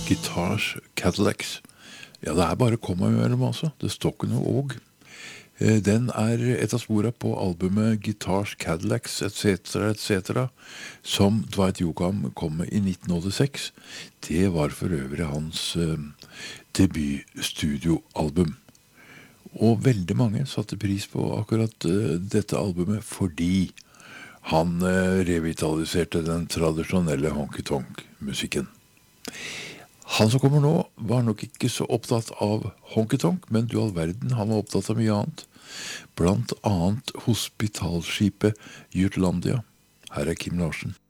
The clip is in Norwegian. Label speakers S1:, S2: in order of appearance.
S1: Guitars Cadillacs. Ja, det bare komma imellom altså. Det står ikke noe og. Den et av sporene på albumet Guitars Cadillacs etc., som Dwight Yoakam kom med i 1986. Det var for øvrig hans debutstudioalbum. Og veldig mange satte pris på akkurat dette albumet fordi han revitaliserte den tradisjonelle honky-tonk-musikken. Han som kommer nå var nok ikke så opptatt av honky-tonk, men du all verden, han var opptatt av mye annet. Blant annet hospitalskipet Jutlandia. Her Kim Larsen.